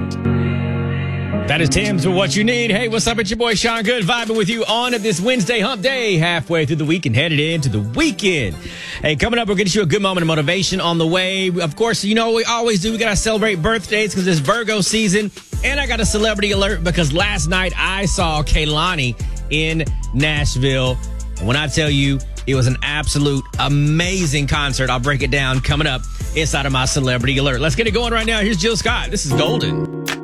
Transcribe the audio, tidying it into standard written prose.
That is Tim's for What You Need. Hey, what's up? It's your boy Sean Good, vibing with you on this Wednesday hump day, halfway through the week and headed into the weekend. Hey, coming up, we're going to show you a good moment of motivation on the way. Of course, you know what we always do. We got to celebrate birthdays because it's Virgo season. And I got a celebrity alert because last night I saw Kehlani in Nashville. And when I tell you, it was an absolute amazing concert. I'll break it down coming up inside of my celebrity alert. Let's get it going right now. Here's Jill Scott. This is Golden.